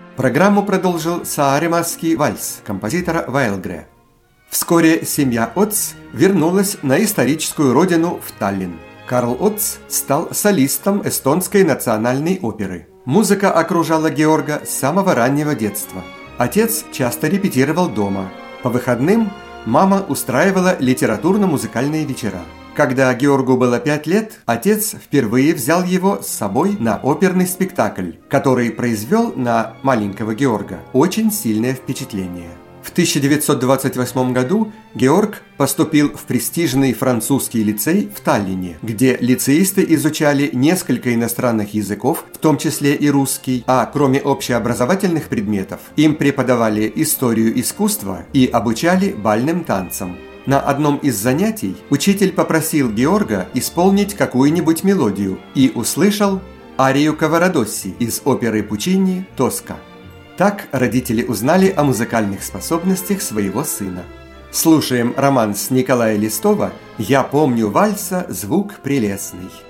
Программу продолжил Сааремасский вальс композитора Вайлгре. Вскоре семья Отц вернулась на историческую родину в Таллин. Карл Отц стал солистом эстонской национальной оперы. Музыка окружала Георга с самого раннего детства. Отец часто репетировал дома. По выходным мама устраивала литературно-музыкальные вечера. Когда Георгу было 5 лет, отец впервые взял его с собой на оперный спектакль, который произвел на маленького Георга очень сильное впечатление. В 1928 году Георг поступил в престижный французский лицей в Таллине, где лицеисты изучали несколько иностранных языков, в том числе и русский, а кроме общеобразовательных предметов им преподавали историю искусства и обучали бальным танцам. На одном из занятий учитель попросил Георга исполнить какую-нибудь мелодию и услышал арию Каварадосси из оперы Пуччини «Тоска». Так родители узнали о музыкальных способностях своего сына. Слушаем романс Николая Листова «Я помню вальса звук прелестный».